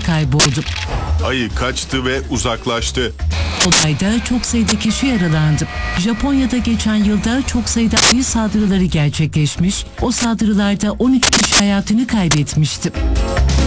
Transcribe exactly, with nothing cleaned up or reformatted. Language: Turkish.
kayboldu. Ayı kaçtı ve uzaklaştı. Olayda çok sayıda kişi yaralandı. Japonya'da geçen yılda çok sayıda ayı saldırıları gerçekleşmiş. O saldırılarda on üç kişi hayatını kaybetmişti.